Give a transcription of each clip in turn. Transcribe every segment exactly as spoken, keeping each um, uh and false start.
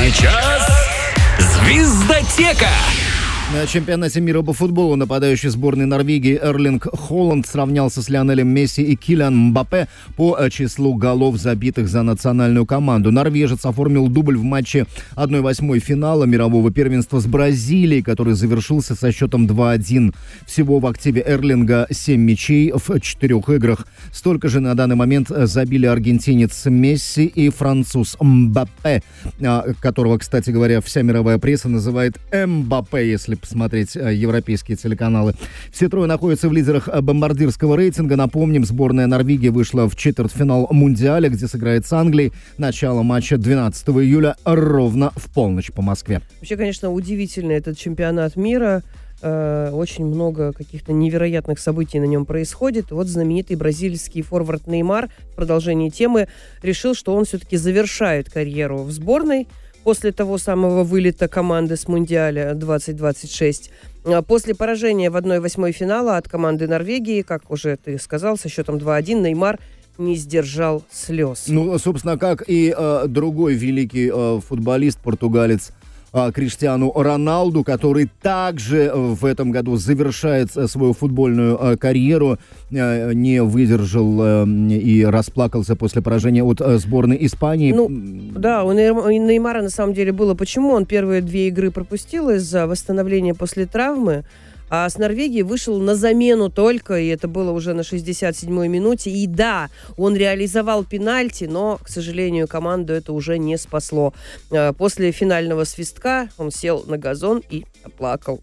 Сейчас «Звездотека». На чемпионате мира по футболу нападающий сборной Норвегии Эрлинг Холланд сравнялся с Лионелем Месси и Килиан Мбаппе по числу голов, забитых за национальную команду. Норвежец оформил дубль в матче одна восьмая финала мирового первенства с Бразилией, который завершился со счетом два один. Всего в активе Эрлинга семь мячей в четырех играх. Столько же на данный момент забили аргентинец Месси и француз Мбаппе, которого, кстати говоря, вся мировая пресса называет Мбаппе, если посмотреть европейские телеканалы. Все трое находятся в лидерах бомбардирского рейтинга. Напомним, сборная Норвегии вышла в четвертьфинал Мундиаля, где сыграет с Англией. Начало матча двенадцатого июля ровно в полночь по Москве. Вообще, конечно, удивительный этот чемпионат мира. Э, очень много каких-то невероятных событий на нем происходит. Вот знаменитый бразильский форвард Неймар в продолжении темы решил, что он все-таки завершает карьеру в сборной после того самого вылета команды с Мундиаля двадцать двадцать шесть. После поражения в одна восьмая финала от команды Норвегии, как уже ты сказал, со счетом два один, Неймар не сдержал слез. Ну, собственно, как и э, другой великий э, футболист, португалец Криштиану Роналду, который также в этом году завершает свою футбольную карьеру, не выдержал и расплакался после поражения от сборной Испании. Ну, да, у Неймара на самом деле было. Почему? Он первые две игры пропустил из-за восстановления после травмы, а с Норвегии вышел на замену только, и это было уже на шестьдесят седьмой минуте. И да, он реализовал пенальти, но, к сожалению, команду это уже не спасло. После финального свистка он сел на газон и оплакал.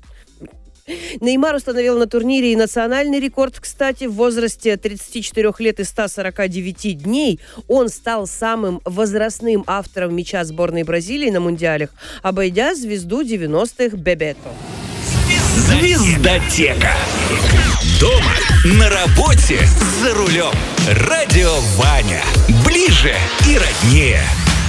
Неймар установил на турнире и национальный рекорд, кстати, в возрасте тридцати четырёх лет и ста сорока девяти дней. Он стал самым возрастным автором мяча сборной Бразилии на Мундиалях, обойдя звезду девяностых Бебето. Звездотека. Дома, на работе, за рулем. Радио Ваня. Ближе и роднее.